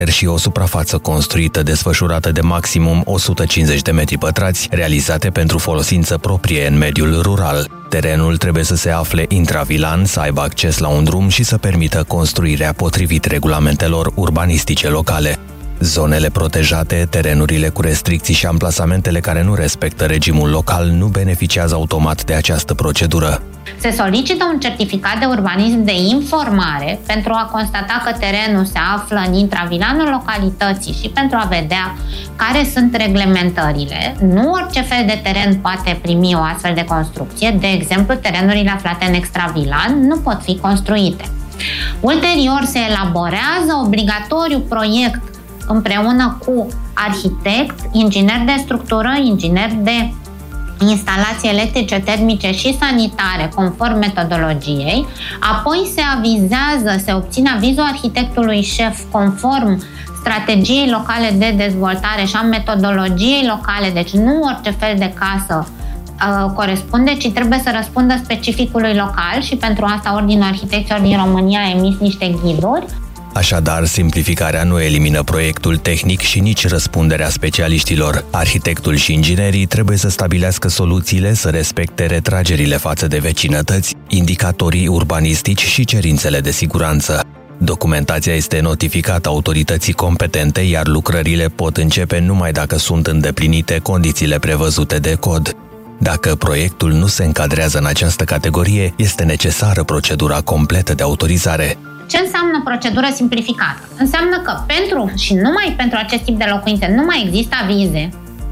și o suprafață construită desfășurată de maximum 150 de metri pătrați, realizate pentru folosință proprie în mediul rural. Terenul trebuie să se afle intravilan, să aibă acces la un drum și să permită construirea potrivit regulamentelor urbanistice locale. Zonele protejate, terenurile cu restricții și amplasamentele care nu respectă regimul local nu beneficiază automat de această procedură. Se solicită un certificat de urbanism de informare pentru a constata că terenul se află în intravilanul localității și pentru a vedea care sunt reglementările. Nu orice fel de teren poate primi o astfel de construcție, de exemplu, terenurile aflate în extravilan nu pot fi construite. Ulterior se elaborează obligatoriu proiect împreună cu arhitect, inginer de structură, inginer de instalații electrice, termice și sanitare conform metodologiei, apoi se avizează, se obține avizul arhitectului șef conform strategiei locale de dezvoltare și a metodologiei locale, deci nu orice fel de casă corespunde, ci trebuie să răspundă specificului local și pentru asta Ordinul Arhitecților din România a emis niște ghiduri. Așadar, simplificarea nu elimină proiectul tehnic și nici răspunderea specialiștilor. Arhitectul și inginerii trebuie să stabilească soluțiile, să respecte retragerile față de vecinătăți, indicatorii urbanistici și cerințele de siguranță. Documentația este notificată autorității competente, iar lucrările pot începe numai dacă sunt îndeplinite condițiile prevăzute de cod. Dacă proiectul nu se încadrează în această categorie, este necesară procedura completă de autorizare. Ce înseamnă procedură simplificată? Înseamnă că pentru și numai pentru acest tip de locuințe nu mai există avize,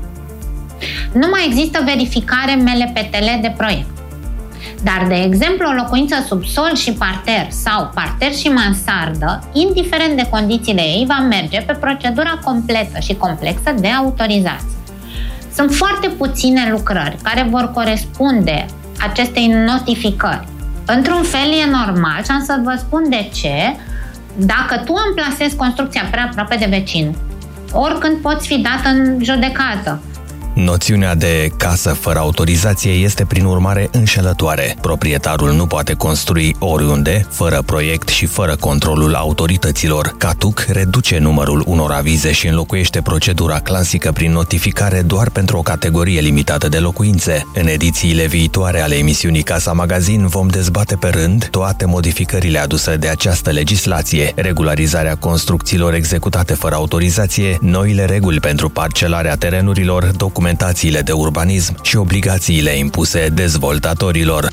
nu mai există verificare MLPTL de proiect. Dar, de exemplu, o locuință sub sol și parter sau parter și mansardă, indiferent de condițiile ei, va merge pe procedura completă și complexă de autorizație. Sunt foarte puține lucrări care vor corespunde acestei notificări. Într-un fel e normal și am să vă spun de ce. Dacă tu amplasezi construcția prea aproape de vecin, oricând poți fi dat în judecată. Noțiunea de casă fără autorizație este prin urmare înșelătoare. Proprietarul nu poate construi oriunde, fără proiect și fără controlul autorităților. CATUC reduce numărul unor avize și înlocuiește procedura clasică prin notificare doar pentru o categorie limitată de locuințe. În edițiile viitoare ale emisiunii Casa Magazin vom dezbate pe rând toate modificările aduse de această legislație, regularizarea construcțiilor executate fără autorizație, noile reguli pentru parcelarea terenurilor, documentațiile de urbanism și obligațiile impuse dezvoltatorilor.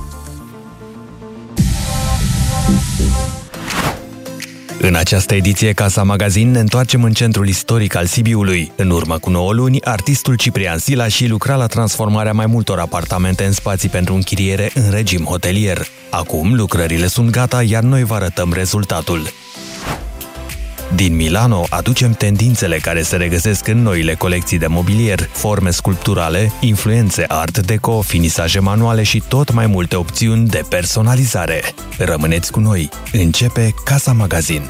În această ediție Casa Magazin ne întoarcem în centrul istoric al Sibiului. În urmă cu 9 luni, artistul Ciprian Silași lucra la transformarea mai multor apartamente în spații pentru închiriere în regim hotelier. Acum lucrările sunt gata, iar noi vă arătăm rezultatul. Din Milano aducem tendințele care se regăsesc în noile colecții de mobilier, forme sculpturale, influențe art deco, finisaje manuale și tot mai multe opțiuni de personalizare. Rămâneți cu noi! Începe Casa Magazin!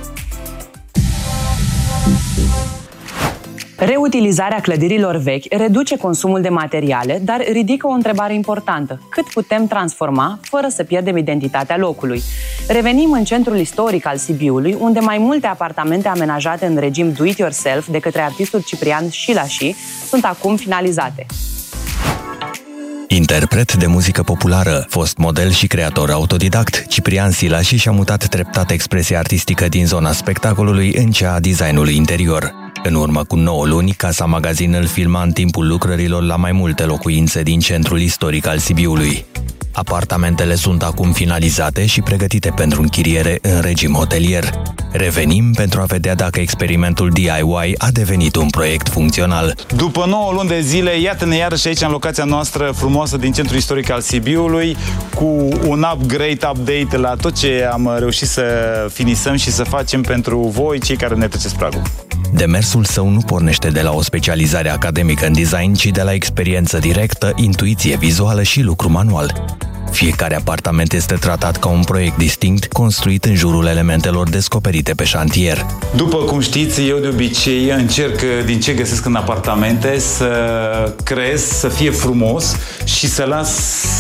Reutilizarea clădirilor vechi reduce consumul de materiale, dar ridică o întrebare importantă. Cât putem transforma fără să pierdem identitatea locului? Revenim în centrul istoric al Sibiului, unde mai multe apartamente amenajate în regim do-it-yourself de către artistul Ciprian Silași sunt acum finalizate. Interpret de muzică populară, fost model și creator autodidact, Ciprian Silași și-a mutat treptat expresia artistică din zona spectacolului în cea a designului interior. În urmă cu 9 luni, Casa Magazin îl filma în timpul lucrărilor la mai multe locuințe din centrul istoric al Sibiului. Apartamentele sunt acum finalizate și pregătite pentru închiriere în regim hotelier. Revenim pentru a vedea dacă experimentul DIY a devenit un proiect funcțional. După 9 luni de zile, iată-ne iarăși aici în locația noastră frumoasă din centrul istoric al Sibiului, cu un update la tot ce am reușit să finisăm și să facem pentru voi, cei care ne treceți pragul. Demersul său nu pornește de la o specializare academică în design, ci de la experiență directă, intuiție vizuală și lucru manual. Fiecare apartament este tratat ca un proiect distinct, construit în jurul elementelor descoperite pe șantier. După cum știți, eu de obicei încerc din ce găsesc în apartamente să creez, să fie frumos și să las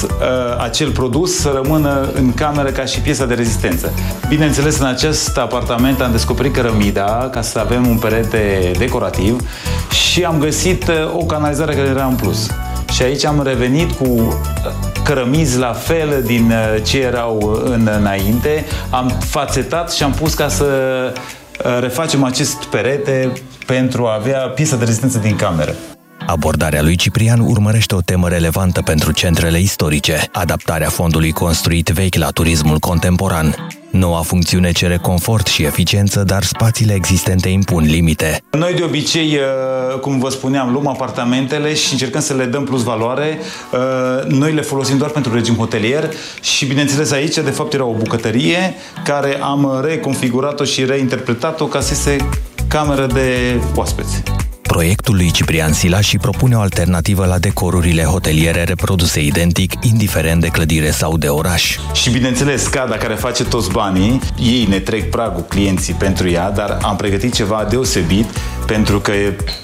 acel produs să rămână în cameră ca și piesa de rezistență. Bineînțeles, în acest apartament am descoperit cărămida ca să avem un perete decorativ și am găsit o canalizare care era în plus. Și aici am revenit cu cărămizi la fel din ce erau înainte. Am fațetat și am pus ca să refacem acest perete pentru a avea piesa de rezistență din cameră. Abordarea lui Ciprian urmărește o temă relevantă pentru centrele istorice, adaptarea fondului construit vechi la turismul contemporan. Noua funcțiune cere confort și eficiență, dar spațiile existente impun limite. Noi de obicei, cum vă spuneam, luăm apartamentele și încercăm să le dăm plus valoare. Noi le folosim doar pentru regim hotelier și, bineînțeles, aici, de fapt, era o bucătărie care am reconfigurat-o și reinterpretat-o ca să se cameră de oaspeți. Proiectul lui Ciprian Silași propune o alternativă la decorurile hoteliere reproduse identic, indiferent de clădire sau de oraș. Și bineînțeles, Scada, care face toți banii, ei ne trec pragul, clienții, pentru ea, dar am pregătit ceva deosebit pentru că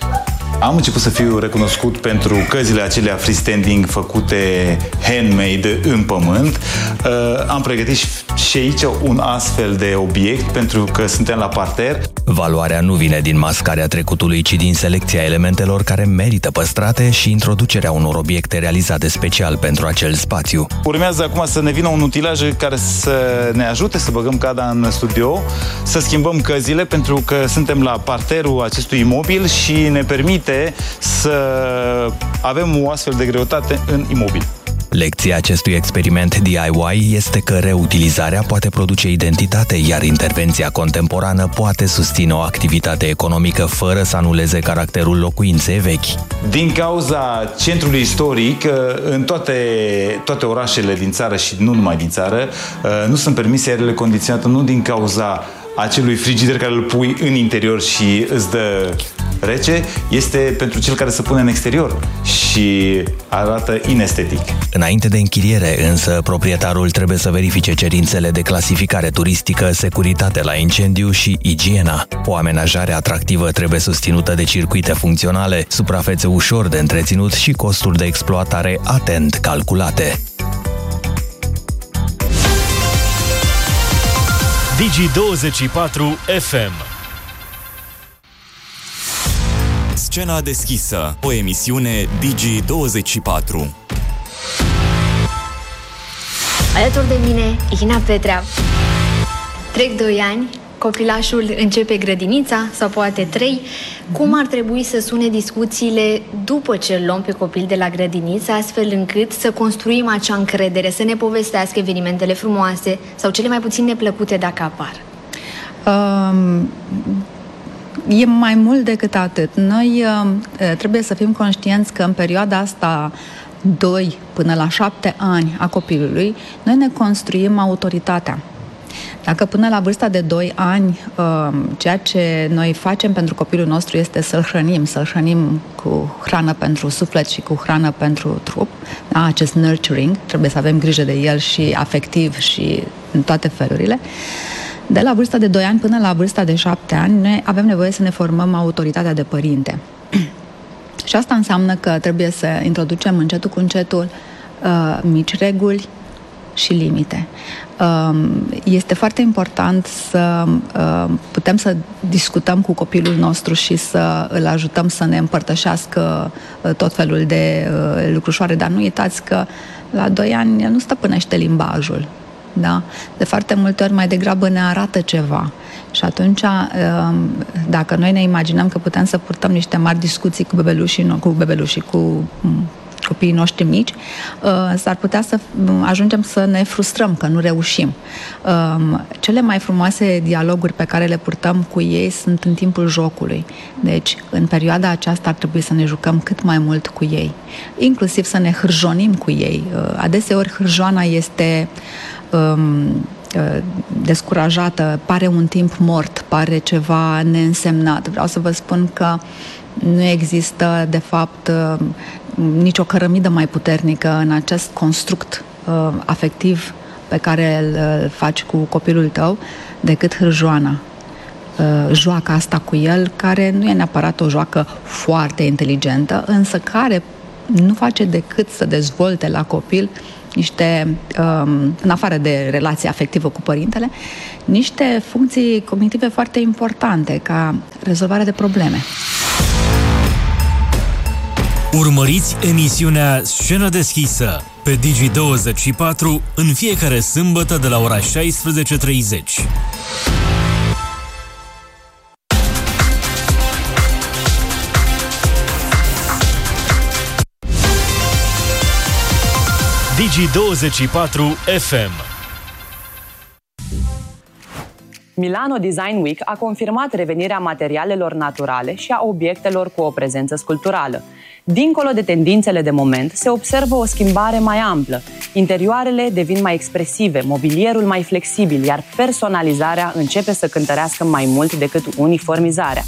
am început să fiu recunoscut pentru căzile acelea freestanding făcute handmade în pământ. Am pregătit și aici un astfel de obiect pentru că suntem la parter. Valoarea nu vine din mascarea trecutului, ci din selecția elementelor care merită păstrate și introducerea unor obiecte realizate special pentru acel spațiu. Urmează acum să ne vină un utilaj care să ne ajute să băgăm Cada în studio, să schimbăm căzile pentru că suntem la parterul acestui imobil și ne permite să avem o astfel de greutate în imobil. Lecția acestui experiment DIY este că reutilizarea poate produce identitate, iar intervenția contemporană poate susține o activitate economică fără să anuleze caracterul locuinței vechi. Din cauza centrului istoric, în toate orașele din țară și nu numai din țară, nu sunt permise aerele condiționate, nu din cauza acelui frigider care îl pui în interior și îți dă rece, este pentru cel care se pune în exterior și arată inestetic. Înainte de închiriere, însă, proprietarul trebuie să verifice cerințele de clasificare turistică, securitate la incendiu și igiena. O amenajare atractivă trebuie susținută de circuite funcționale, suprafețe ușor de întreținut și costuri de exploatare atent calculate. Digi24 FM. Scena deschisă, o emisiune Digi24. Alături de mine, Ina Petrea. Trec 2 ani, copilașul începe grădinița, sau poate 3. Cum ar trebui să sune discuțiile după ce îl luăm pe copil de la grădiniță, astfel încât să construim acea încredere, să ne povestească evenimentele frumoase sau cele mai puțin neplăcute dacă apar? E mai mult decât atât. Noi trebuie să fim conștienți că în perioada asta 2 până la 7 ani a copilului, noi ne construim autoritatea. Dacă până la vârsta de 2 ani ceea ce noi facem pentru copilul nostru este să-l hrănim cu hrană pentru suflet și cu hrană pentru trup, da, acest nurturing, trebuie să avem grijă de el și afectiv și în toate felurile. De la vârsta de 2 ani până la vârsta de 7 ani, noi avem nevoie să ne formăm autoritatea de părinte. Și asta înseamnă că trebuie să introducem încetul cu încetul mici reguli și limite. Este foarte important să putem să discutăm cu copilul nostru și să îl ajutăm să ne împărtășească tot felul de lucrușoare, dar nu uitați că la 2 ani el nu stăpânește limbajul. Da? De foarte multe ori mai degrabă ne arată ceva. Și atunci, dacă noi ne imaginăm că putem să purtăm niște mari discuții cu bebelușii, cu copiii noștri mici, s-ar putea să ajungem să ne frustrăm că nu reușim. Cele mai frumoase dialoguri pe care le purtăm cu ei sunt în timpul jocului. Deci, în perioada aceasta ar trebui să ne jucăm cât mai mult cu ei. Inclusiv să ne hârjonim cu ei. Adeseori hârjoana este descurajată, pare un timp mort, pare ceva neînsemnat. Vreau să vă spun că nu există, de fapt, nicio cărămidă mai puternică în acest construct afectiv pe care îl faci cu copilul tău decât hârjoana. Joaca asta cu el, care nu e neapărat o joacă foarte inteligentă, însă care nu face decât să dezvolte la copil niște, în afară de relația afectivă cu părintele, niște funcții cognitive foarte importante, ca rezolvarea de probleme. Urmăriți emisiunea Scenă deschisă pe Digi24 în fiecare sâmbătă de la ora 16:30. Digi24 FM. Milano Design Week a confirmat revenirea materialelor naturale și a obiectelor cu o prezență sculpturală. Dincolo de tendințele de moment, se observă o schimbare mai amplă. Interioarele devin mai expresive, mobilierul mai flexibil, iar personalizarea începe să cântărească mai mult decât uniformizarea.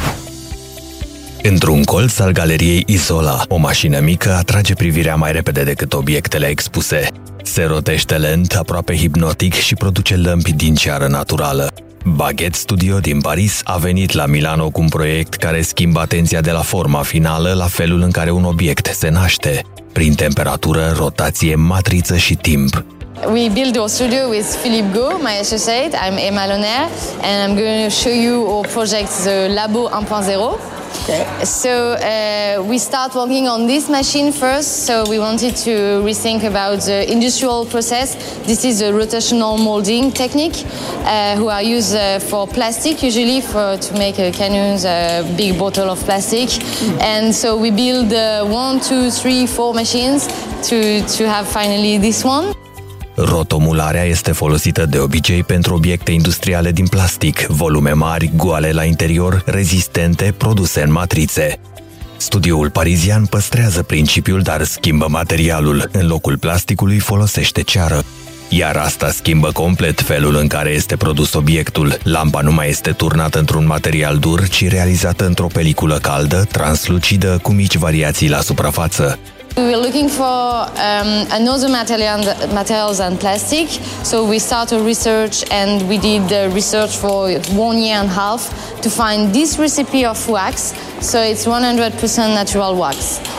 Într-un colț al galeriei Isola, o mașină mică atrage privirea mai repede decât obiectele expuse. Se rotește lent, aproape hipnotic și produce lămpi din ceară naturală. Baguette Studio din Paris a venit la Milano cu un proiect care schimbă atenția de la forma finală la felul în care un obiect se naște, prin temperatură, rotație, matriță și timp. We build our studio with Philippe Go, my associate. I'm Emma Loner, and I'm going to show you our project, the Labo 1.0. Okay. So we start working on this machine first. So we wanted to rethink about the industrial process. This is a rotational molding technique, who are used for plastic, usually to make cannons, a big bottle of plastic. And so we build 1, 2, 3, 4 machines to have finally this one. Rotomularea este folosită de obicei pentru obiecte industriale din plastic, volume mari, goale la interior, rezistente, produse în matrițe. Studioul parizian păstrează principiul, dar schimbă materialul. În locul plasticului folosește ceară. Iar asta schimbă complet felul în care este produs obiectul. Lampa nu mai este turnată într-un material dur, ci realizată într-o peliculă caldă, translucidă, cu mici variații la suprafață. We were looking for another material than plastic, so we started research and we did research for 1 year and a half to find this recipe of wax. So it's 100% natural wax.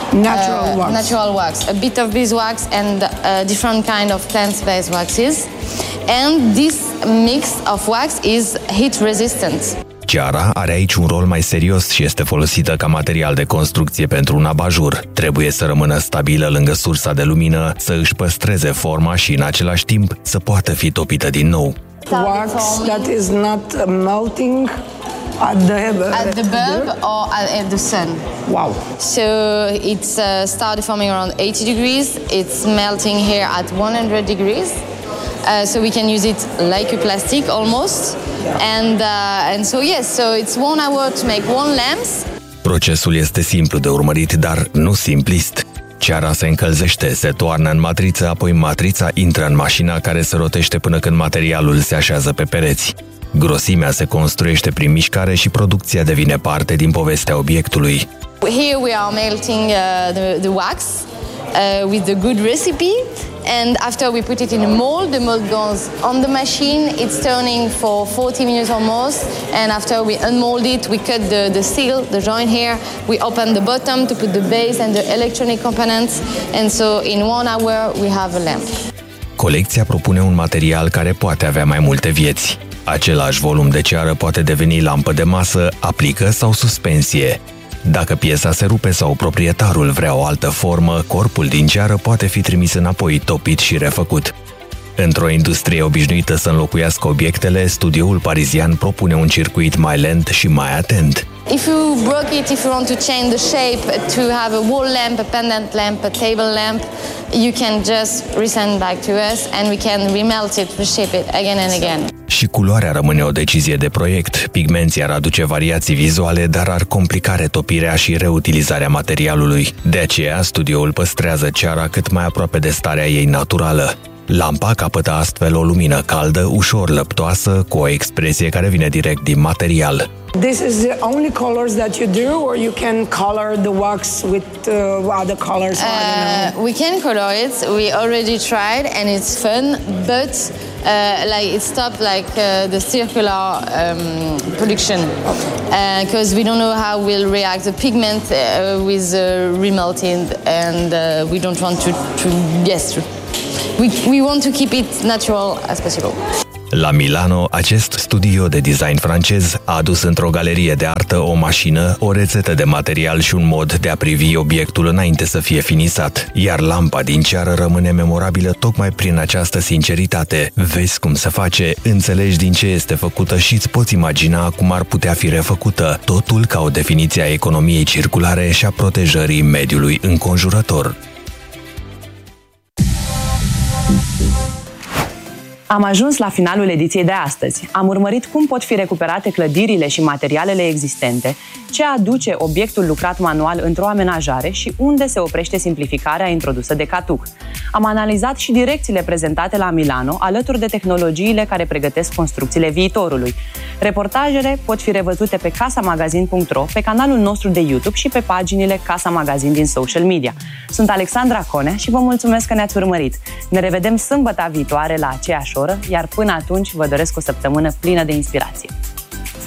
Natural wax. A bit of beeswax and different kind of plant-based waxes. And this mix of wax is heat resistant. Ceara are aici un rol mai serios și este folosită ca material de construcție pentru un abajur. Trebuie să rămână stabilă lângă sursa de lumină, să își păstreze forma și în același timp să poată fi topită din nou. Wax that is not melting at the bulb or at the sun. Wow. So it's started forming around 80 degrees. It's melting here at 100 degrees. So we can use it like a plastic almost. And so yes, so it's 1 hour to make 1 lamp. Procesul este simplu de urmărit, dar nu simplist. Ceara se încălzește, se toarnă în matriță, apoi matrița intră în mașina care se rotește până când materialul se așează pe pereți. Grosimea se construiește prin mișcare și producția devine parte din povestea obiectului. Here we are melting the wax with the good recipe. And after we put it in a mold, the mold goes on the machine. It's turning for 40 minutes almost. And after we unmold it, we cut the seal, the joint here. We open the bottom to put the base and the electronic components. And so in 1 hour, we have a lamp. Colecția propune un material care poate avea mai multe vieți. Același volum de ceară poate deveni lampă de masă, aplică sau suspensie. Dacă piesa se rupe sau proprietarul vrea o altă formă, corpul din ceară poate fi trimis înapoi, topit și refăcut. Într-o industrie obișnuită să înlocuiască obiectele, studioul parizian propune un circuit mai lent și mai atent. If you broke it, if you want to change the shape, to have a wall lamp, a pendant lamp, a table lamp, you can just resend back to us and we can remelt it, reshape it again and again. Și culoarea rămâne o decizie de proiect. Pigmenții ar aduce variații vizuale, dar ar complica retopirea și reutilizarea materialului. De aceea, studioul păstrează ceara cât mai aproape de starea ei naturală. Lampa capătă astfel o lumină caldă, ușor lăptoasă, cu o expresie care vine direct din material. This is the only colors that you do, or you can color the wax with other colors? We can color it. We already tried, and it's fun, but like it stopped the circular production because we don't know how will react the pigment with remelting, and we don't want to. We want to keep it natural as possible. La Milano, acest studio de design francez a adus într-o galerie de artă o mașină, o rețetă de material și un mod de a privi obiectul înainte să fie finisat, iar lampa din ceară rămâne memorabilă tocmai prin această sinceritate. Vezi cum se face, înțelegi din ce este făcută și îți poți imagina cum ar putea fi refăcută, totul ca o definiție a economiei circulare și a protejării mediului înconjurător. Am ajuns la finalul ediției de astăzi. Am urmărit cum pot fi recuperate clădirile și materialele existente, ce aduce obiectul lucrat manual într-o amenajare și unde se oprește simplificarea introdusă de Catuc. Am analizat și direcțiile prezentate la Milano, alături de tehnologiile care pregătesc construcțiile viitorului. Reportajele pot fi revăzute pe casamagazin.ro, pe canalul nostru de YouTube și pe paginile Casa Magazin din social media. Sunt Alexandra Conea și vă mulțumesc că ne-ați urmărit. Ne revedem sâmbăta viitoare la aceeași oră, iar până atunci vă doresc o săptămână plină de inspirație.